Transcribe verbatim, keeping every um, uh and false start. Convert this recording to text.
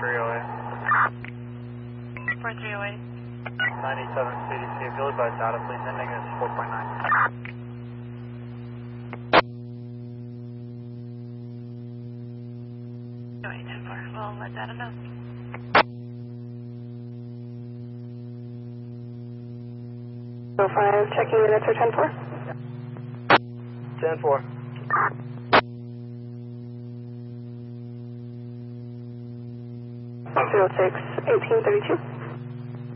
three oh eight. four three oh eight. ninety-seven C D C. If you'll advise data, please. Ending is four point nine. Going ten four. We'll let data know. oh five, checking units for ten four. ten four. zero six, eighteen thirty-two.